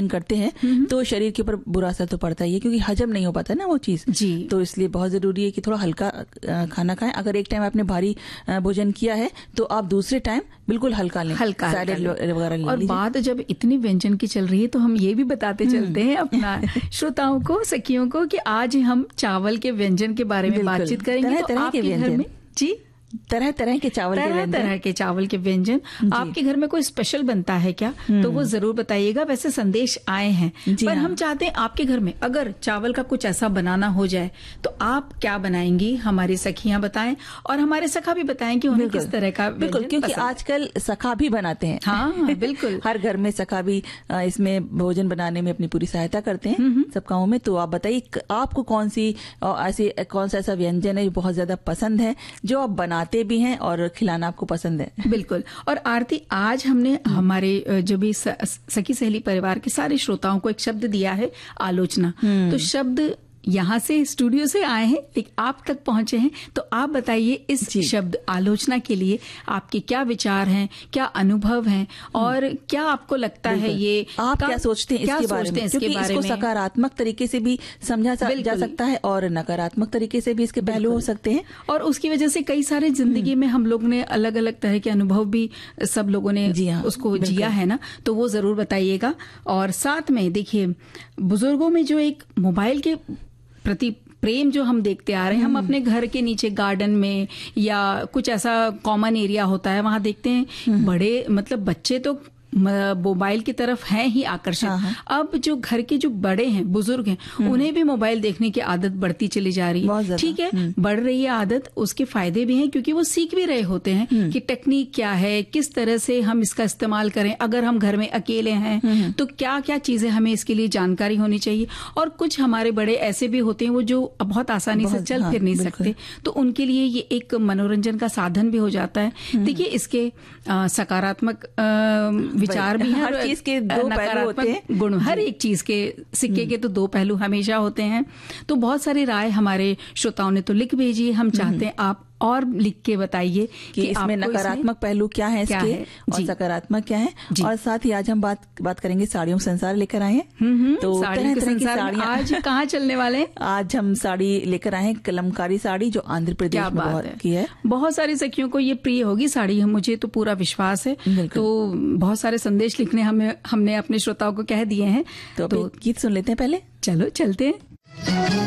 भोजन करते हैं तो शरीर के ऊपर बुरा असर तो पड़ता ही है, क्योंकि हजम नहीं हो पाता ना वो चीज जी। तो इसलिए बहुत जरूरी है कि थोड़ा हल्का खाना खाएं। अगर एक टाइम आपने भारी भोजन किया है तो आप दूसरे टाइम बिल्कुल हल्का लें, सैलेड वगैरह लें। और बात जब इतनी व्यंजन की चल रही है तो हम ये भी बताते चलते हैं अपना श्रोताओं को, सखियों को, कि आज हम चावल के व्यंजन के बारे में बातचीत करेंगे। तरह-तरह तो आपके घर में जी तरह तरह के चावल के व्यंजन आपके घर में कोई स्पेशल बनता है क्या, तो वो जरूर बताइएगा। वैसे संदेश आए हैं, पर हम चाहते हैं आपके घर में अगर चावल का कुछ ऐसा बनाना हो जाए तो आप क्या बनाएंगी, हमारी सखियां बताएं और हमारे सखा भी बताएं कि उन्हें किस तरह का। बिल्कुल, क्योंकि आजकल सखा भी बनाते हैं। हाँ बिल्कुल हर घर में सखा भी इसमें भोजन बनाने में अपनी पूरी सहायता करते हैं सब कामों में। तो आप बताइए आपको कौन सा ऐसा व्यंजन है जो बहुत ज्यादा पसंद है, जो आप बनाते भी हैं और खिलाना आपको पसंद है। बिल्कुल। और आरती, आज हमने हमारे जो भी सखी सहेली परिवार के सारे श्रोताओं को एक शब्द दिया है, आलोचना। तो शब्द यहाँ से स्टूडियो से आए हैं लेकिन आप तक पहुंचे हैं, तो आप बताइए इस शब्द आलोचना के लिए आपके क्या विचार हैं, क्या अनुभव हैं और क्या आपको लगता है ये आप क्या सोचते हैं इसके बारे में, क्योंकि इसको सकारात्मक तरीके से भी समझा जा सकता है और नकारात्मक तरीके से भी इसके पहलू हो सकते हैं। और उसकी वजह से कई सारे जिंदगी में हम लोग ने अलग अलग तरह के अनुभव भी सब लोगों ने उसको जिया है ना, तो वो जरूर बताइएगा। और साथ में देखिए, बुजुर्गों में जो एक मोबाइल के प्रति प्रेम जो हम देखते आ रहे हैं, हम अपने घर के नीचे गार्डन में या कुछ ऐसा कॉमन एरिया होता है वहां देखते हैं बड़े मतलब बच्चे तो मोबाइल की तरफ हैं ही आकर्षित। अब जो घर के जो बड़े हैं, बुजुर्ग हैं, उन्हें भी मोबाइल देखने की आदत बढ़ती चली जा रही है। ठीक है, बढ़ रही है आदत, उसके फायदे भी हैं क्योंकि वो सीख भी रहे होते हैं कि टेक्निक क्या है, किस तरह से हम इसका इस्तेमाल करें। अगर हम घर में अकेले हैं तो क्या क्या चीजें हमें इसके लिए जानकारी होनी चाहिए। और कुछ हमारे बड़े ऐसे भी होते हैं वो जो बहुत आसानी से चल फिर नहीं सकते, तो उनके लिए ये एक मनोरंजन का साधन भी हो जाता है। देखिए, इसके सकारात्मक विचार भी हैं, हर चीज के दो पहलू होते हैं, गुण, हर एक चीज के सिक्के के तो दो पहलू हमेशा होते हैं। तो बहुत सारी राय हमारे श्रोताओं ने तो लिख भेजी है, हम चाहते हैं आप और लिख के बताइए कि इसमें नकारात्मक पहलू क्या है इसके और सकारात्मक क्या है। और साथ ही आज हम बात करेंगे साड़ियों का संसार लेकर आए हैं। तो तरह तरह की साड़ियां आज कहाँ चलने वाले हैं। आज हम साड़ी लेकर आए हैं, कलमकारी साड़ी, जो आंध्र प्रदेश में बहुत की है। बहुत सारी सखियों को ये प्रिय होगी साड़ी, मुझे तो पूरा विश्वास है। तो बहुत सारे संदेश लिखने हमने अपने श्रोताओं को कह दिए हैं। तो गीत सुन लेते हैं पहले। चलो चलते हैं।